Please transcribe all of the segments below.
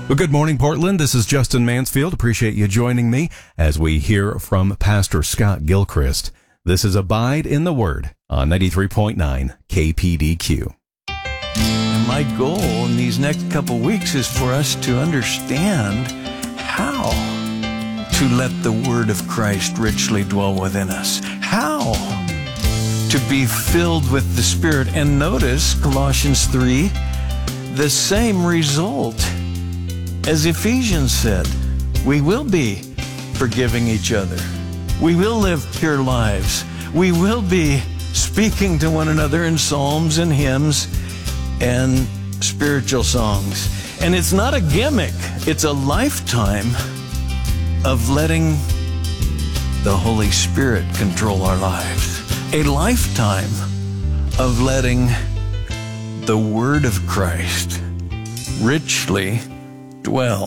Well, good morning, Portland. This is Justin Mansfield. Appreciate you joining me as we hear from Pastor Scott Gilchrist. This is Abide in the Word on 93.9 KPDQ. And my goal in these next couple weeks is for us to understand how to let the Word of Christ richly dwell within us. How to be filled with the Spirit. And notice Colossians 3, the same result as Ephesians said. We will be forgiving each other. We will live pure lives. We will be speaking to one another in psalms and hymns and spiritual songs. And it's not a gimmick. It's a lifetime of letting the Holy Spirit control our lives. A lifetime of letting the Word of Christ richly dwell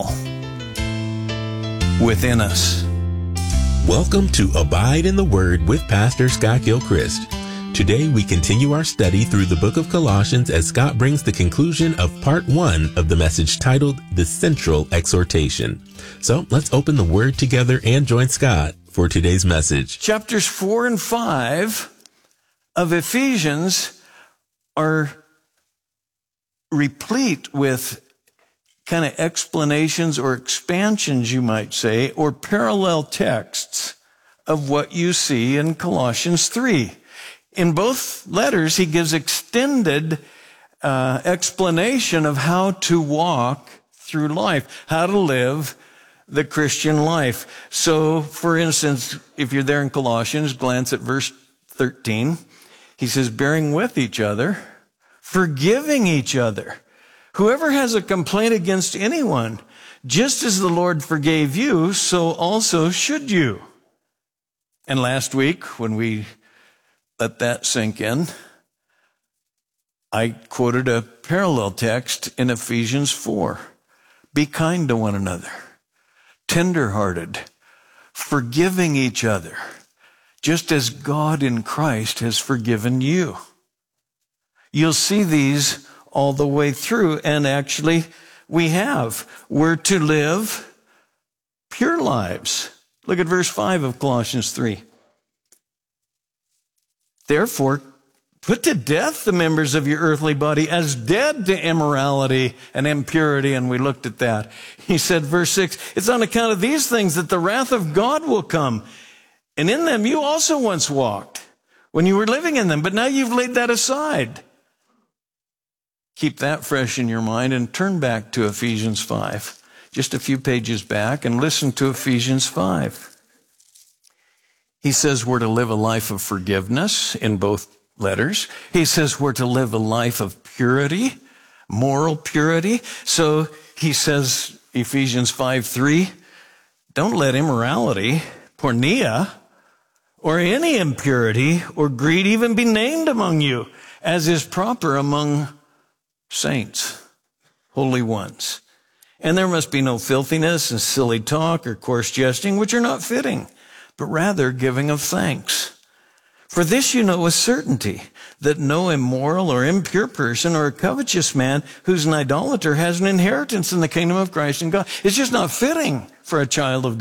within us. Welcome to Abide in the Word with Pastor Scott Gilchrist. Today we continue our study through the book of Colossians as Scott brings the conclusion of part 1 of the message titled The Central Exhortation. So let's open the Word together and join Scott for today's message. Chapters 4 and 5 of Ephesians are replete with kind of explanations or expansions, you might say, or parallel texts of what you see in Colossians 3. In both letters, he gives extended explanation of how to walk through life, how to live the Christian life. So, for instance, if you're there in Colossians, glance at verse 13. He says, bearing with each other, forgiving each other. Whoever has a complaint against anyone, just as the Lord forgave you, so also should you. And last week, when we let that sink in, I quoted a parallel text in Ephesians 4. Be kind to one another, tender-hearted, forgiving each other, just as God in Christ has forgiven you. You'll see these all the way through, and actually we're to live pure lives. Look at verse 5 of Colossians 3. Therefore, put to death the members of your earthly body as dead to immorality and impurity, and we looked at that. He said, verse 6, it's on account of these things that the wrath of God will come, and in them you also once walked when you were living in them, but now you've laid that aside. Keep that fresh in your mind and turn back to Ephesians 5, just a few pages back, and listen to Ephesians 5. He says we're to live a life of forgiveness in both letters. He says we're to live a life of purity, moral purity. So he says, Ephesians 5:3, don't let immorality, porneia, or any impurity or greed even be named among you, as is proper among saints, holy ones. And there must be no filthiness and silly talk or coarse jesting, which are not fitting, but rather giving of thanks. For this you know with certainty, that no immoral or impure person or a covetous man who's an idolater has an inheritance in the kingdom of Christ and God. It's just not fitting for a child of God.